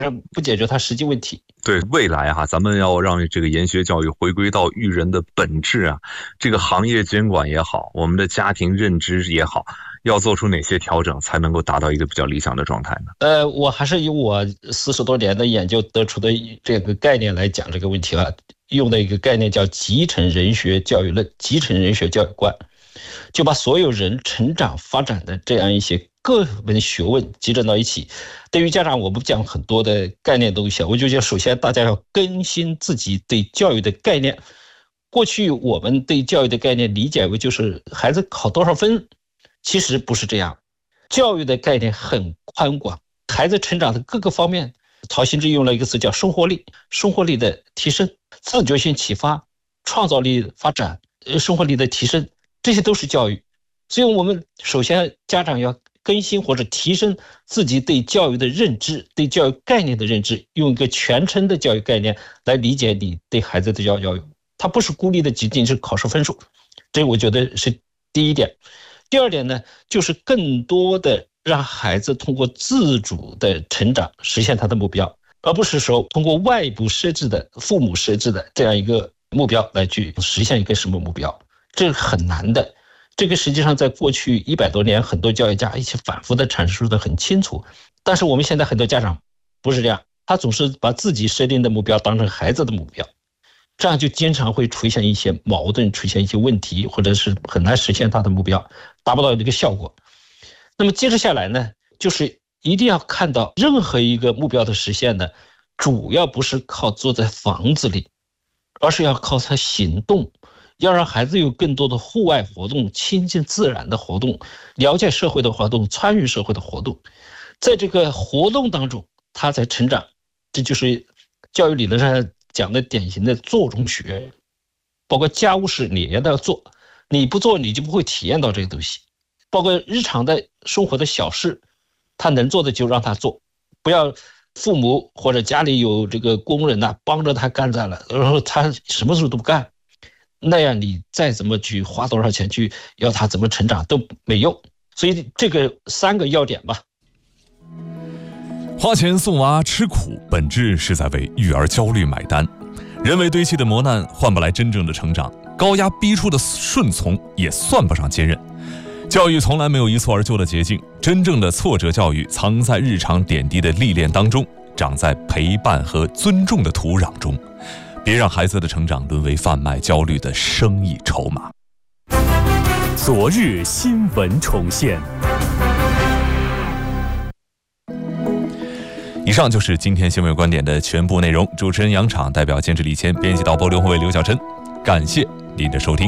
不解决它实际问题。 对未来咱们要让这个研学教育回归到育人的本质啊，这个行业监管也好，我们的家庭认知也好，要做出哪些调整才能够达到一个比较理想的状态呢？ 我还是以我40多年的研究得出的这个概念来讲这个问题了，用的一个概念叫集成人学教育论、集成人学教育观，就把所有人成长发展的这样一些各门学问集中到一起。对于家长，我不讲很多的概念东西，我就讲首先大家要更新自己对教育的概念。过去我们对教育的概念理解为就是孩子考多少分，其实不是这样。教育的概念很宽广，孩子成长的各个方面，陶行知用了一个词叫生活力，生活力的提升、自觉性启发、创造力发展、生活力的提升，这些都是教育。所以我们首先家长要更新或者提升自己对教育的认知，对教育概念的认知，用一个全称的教育概念来理解你对孩子的教育。它不是孤立的仅仅是考试分数，这我觉得是第一点。第二点呢，就是更多的让孩子通过自主的成长实现他的目标，而不是说通过外部设置的、父母设置的这样一个目标来去实现一个什么目标，这个很难的。这个实际上在过去100多年，很多教育家一起反复的阐述的很清楚，但是我们现在很多家长不是这样，他总是把自己设定的目标当成孩子的目标，这样就经常会出现一些矛盾，出现一些问题，或者是很难实现他的目标，达不到这个效果。那么接着下来呢，就是一定要看到任何一个目标的实现呢，主要不是靠坐在房子里，而是要靠他行动，要让孩子有更多的户外活动、亲近自然的活动、了解社会的活动、参与社会的活动，在这个活动当中他才成长。这就是教育理论上讲的典型的做中学，包括家务事你也要做，你不做你就不会体验到这个东西。包括日常的生活的小事，他能做的就让他做，不要父母或者家里有这个工人帮着他干在了，然后他什么时候都不干，那样你再怎么去花多少钱去要他怎么成长都没用。所以这个3个要点吧。 花钱送娃吃苦，本质是在为育儿焦虑买单。人为堆砌的磨难换不来真正的成长，高压逼出的顺从也算不上坚韧。教育从来没有一蹴而就的捷径，真正的挫折教育藏在日常点滴的历练当中，长在陪伴和尊重的土壤中。别让孩子的成长沦为贩卖焦虑的生意筹码。 昨日新闻重现。 以上就是今天新闻观点的全部内容。主持人杨昶，代表监制李谦，编辑导播刘宏伟、刘晓晨，感谢您的收听。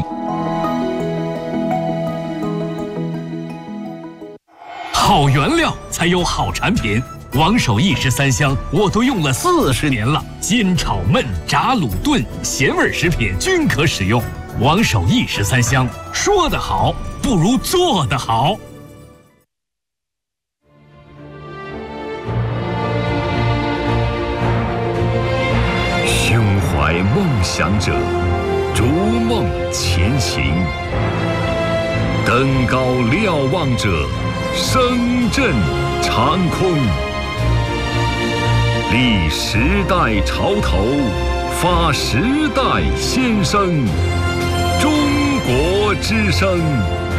好原料才有好产品，王守义13香我都用了40年了，煎炒焖炸卤炖咸味食品均可使用。王守义13香，说得好不如做得好。 胸怀梦想者，逐梦前行；登高瞭望者，声震长空。立时代潮头，发时代先声。中国之声。